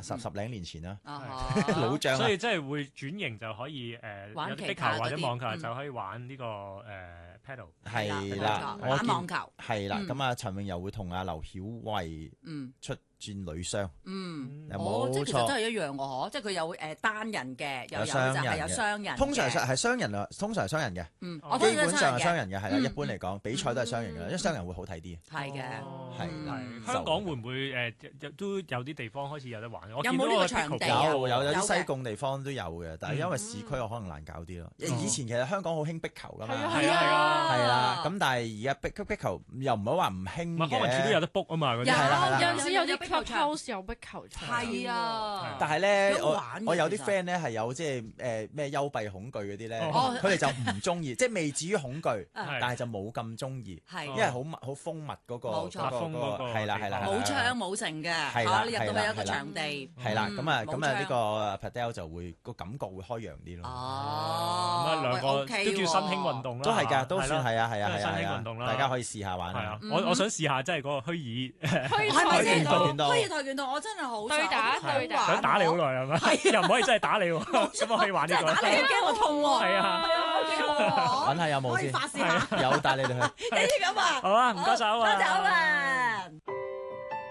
十零年前啦， 啊老將啦。 所以即係會轉型就可以玩有啲壁球其他嗰啲或者網球就可以玩呢個paddle。 係啦， 冇錯玩網球係啦，咁啊陳詠柔會同阿劉曉慧出戰女雙， 即係其實都冇錯。 係一樣嘅嗬，即係佢有單人嘅，又有就雙人係有雙人嘅。 通常係雙人啊，通常係雙人嘅， 我基本上係雙人人嘅，係啦。一般嚟講，比賽都係雙人嘅，因為雙人會好睇啲。 係嘅。 係啦香港會唔會都有啲地方開始有得玩？我有冇呢個場地啊有啲西嘅貢地方都有嘅，但係因為市區我可能難搞啲咯。以前其實香港好興壁球噶嘛， 係啊係啦。咁但係而家壁球又唔好話唔興唔係康文署都有嘅。 得 book 啊嘛，嗰啲有係啦有陣時有啲壁球場 clubhouse 有壁球場。 係啊， 但係咧， 有玩嘅我有啲其實 friend 咧係有即係咩幽閉恐懼嗰啲咧， 哦佢哋就唔中意，即係未至於恐懼， 係但係就冇咁中意， 係因為好密好封密嗰個冇錯嗰個封嗰個係啦係啦， 冇窗冇成嘅係啦嚇，你入到去有一個係啦場地。 係啦，咁啊冇咁啊呢窗個 Padel 就會個感覺會開揚啲咯。 哦， 咁啊兩個喂，OK 都叫新興喎運動啦， 都係㗎，都係啦算係啊係啊都係新係啊係啊興運動啦， 大家可以試下玩係啊啊！！ 我想試下，即係嗰個虛擬可以係咪先？ 跆拳道可以跆拳道，我真係好想對打我覺得好對打玩想打你好耐係咪？又唔可以真係打你喎，咁我可以玩呢個。 打你驚我痛喎。 係啊， 幾好喎揾下有冇先可以發泄下。 有帶你哋去。 你啲咁啊， 好啊，唔該晒啊嘛多謝歐文。